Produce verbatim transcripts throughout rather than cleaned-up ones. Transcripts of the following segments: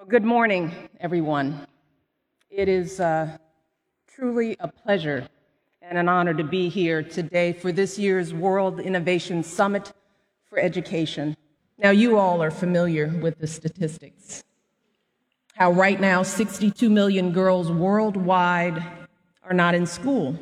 Good morning, everyone. It is uh, truly a pleasure and an honor to be here today for this year's World Innovation Summit for Education. Now, you all are familiar with the statistics. How right now, sixty-two million girls worldwide are not in school.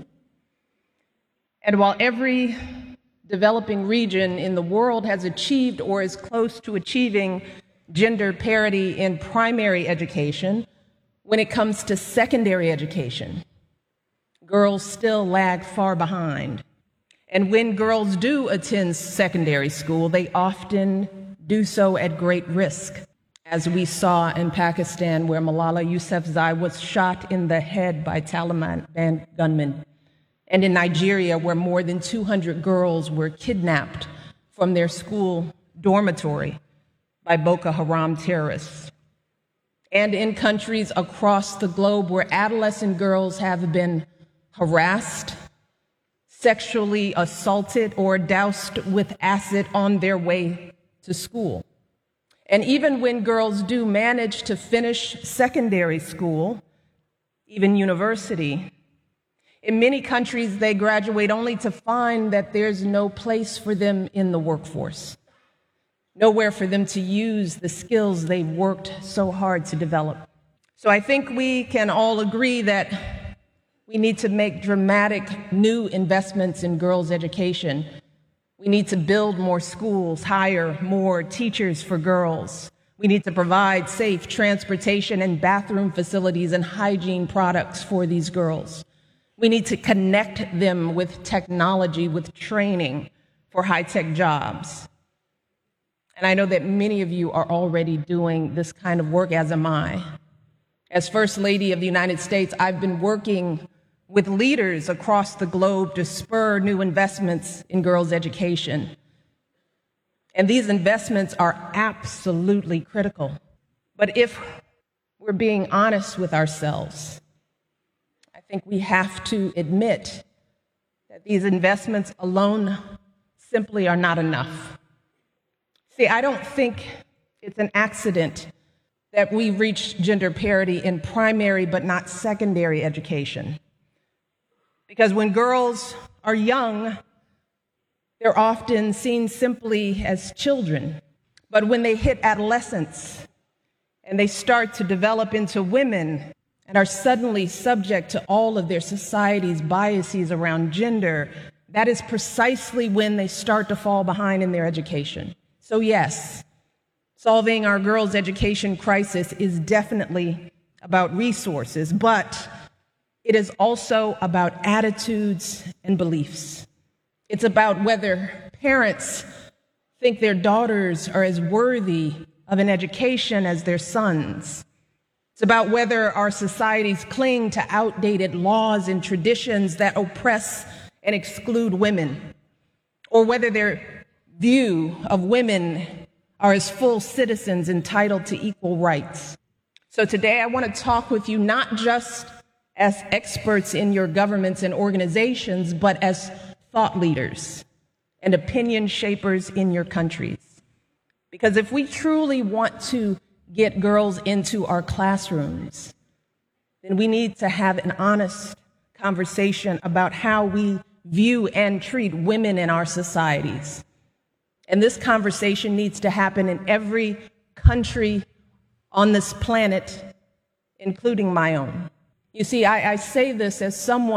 And while every developing region in the world has achieved or is close to achieving gender parity in primary education, when it comes to secondary education, girls still lag far behind. And when girls do attend secondary school, they often do so at great risk, as we saw in Pakistan, where Malala Yousafzai was shot in the head by Taliban gunmen, and in Nigeria, where more than two hundred girls were kidnapped from their school dormitory by Boko Haram terrorists, and in countries across the globe where adolescent girls have been harassed, sexually assaulted, or doused with acid on their way to school. And even when girls do manage to finish secondary school, even university, in many countries they graduate only to find that there's no place for them in the workforce. Nowhere for them to use the skills they've worked so hard to develop. So I think we can all agree that we need to make dramatic new investments in girls' education. We need to build more schools, hire more teachers for girls. We need to provide safe transportation and bathroom facilities and hygiene products for these girls. We need to connect them with technology, with training for high-tech jobs. And I know that many of you are already doing this kind of work, as am I. As First Lady of the United States, I've been working with leaders across the globe to spur new investments in girls' education. And these investments are absolutely critical. But if we're being honest with ourselves, I think we have to admit that these investments alone simply are not enough. See, I don't think it's an accident that we reached gender parity in primary but not secondary education. Because when girls are young, they're often seen simply as children. But when they hit adolescence and they start to develop into women and are suddenly subject to all of their society's biases around gender, that is precisely when they start to fall behind in their education. So yes, solving our girls' education crisis is definitely about resources, but it is also about attitudes and beliefs. It's about whether parents think their daughters are as worthy of an education as their sons. It's about whether our societies cling to outdated laws and traditions that oppress and exclude women, or whether their view of women are as full citizens entitled to equal rights. So today I want to talk with you not just as experts in your governments and organizations, but as thought leaders and opinion shapers in your countries. Because if we truly want to get girls into our classrooms, then we need to have an honest conversation about how we view and treat women in our societies. And this conversation needs to happen in every country on this planet, including my own. You see, I, I say this as someone